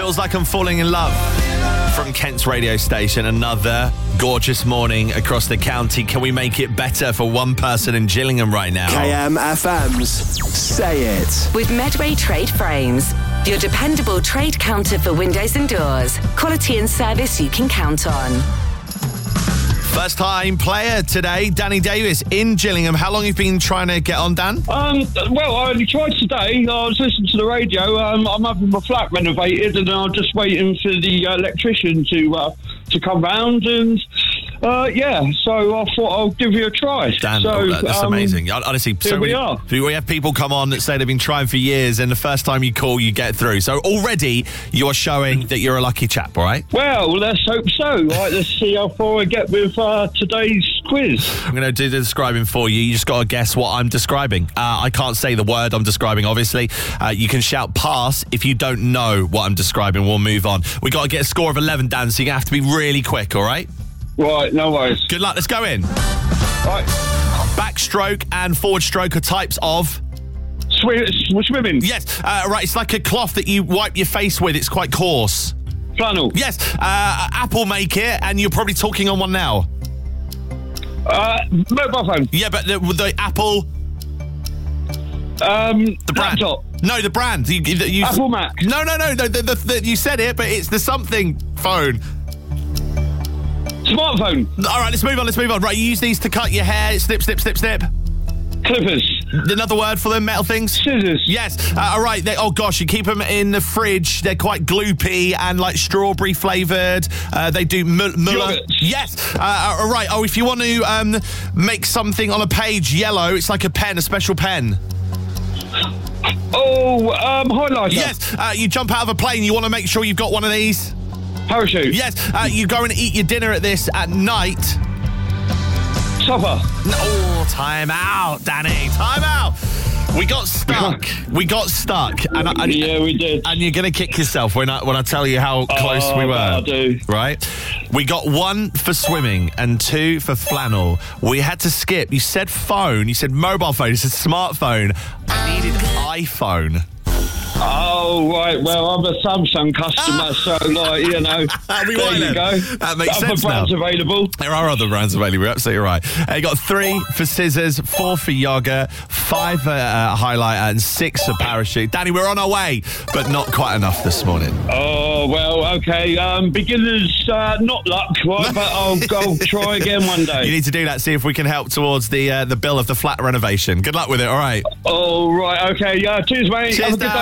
Feels like I'm falling in love from Kent's radio station. Another gorgeous morning across the county. Can we make it better for one person in Gillingham right now? KMFM's Say It. With Medway Trade Frames, your dependable trade counter for windows and doors. Quality and service you can count on. First time player today, Danny Davis in Gillingham. How long have you been trying to get on, Dan? Well, I only tried today. I was listening to the radio. I'm having my flat renovated and I'm just waiting for the electrician to come round and... so I thought I'll give you a try. Dan, so, that's amazing. Honestly, here we are. We have people come on that say they've been trying for years and the first time you call, you get through. So already you are showing that you're a lucky chap, all right? Well, let's hope so. Right, let's see how far I get with today's quiz. I'm going to do the describing for you. You just got to guess what I'm describing. I can't say the word I'm describing, obviously. You can shout pass if you don't know what I'm describing. We'll move on. we got to get a score of 11, Dan, so you're going to have to be really quick, all right? Right, no worries. Good luck, let's go in. Right. Backstroke and forward stroke are types of... Swimming. Yes, right, it's like a cloth that you wipe your face with. It's quite coarse. Flannel. Yes, Apple make it, and you're probably talking on one now. Mobile phone. Yeah, but the Apple... the brand. Laptop. No, the brand. You Apple Mac. No, you said it, but it's the something phone. Smartphone. All right, let's move on. Right, you use these to cut your hair. Snip, snip, snip, snip. Clippers. Another word for them, metal things? Scissors. Yes. All right. Oh, gosh, you keep them in the fridge. They're quite gloopy and like strawberry flavoured. They do Muller. Yogurts. Yes. All right. Oh, if you want to make something on a page yellow, it's like a pen, a special pen. Oh, highlighter. Yes. You jump out of a plane. You want to make sure you've got one of these. Parachute. Yes. You go and eat your dinner at this at night. Supper. No, time out, Danny. Time out. We got stuck. And Yeah, we did. And you're going to kick yourself when I tell you how close we were. I do. Right? We got 1 for swimming and 2 for flannel. We had to skip. You said phone. You said mobile phone. You said smartphone. I needed iPhone. Oh, right. Well, I'm a Samsung customer, so, there you go. That makes sense now. Other brands available. There are other brands available. You're absolutely right. You got 3 for scissors, 4 for yoga, 5 for highlighter, and 6 for parachute. Danny, we're on our way, but not quite enough this morning. Oh, well, okay. Beginners, not luck, right? But I'll try again one day. You need to do that, see if we can help towards the bill of the flat renovation. Good luck with it, all right? Oh, right. Okay. Cheers, mate. Cheers, Have a good Dan. day.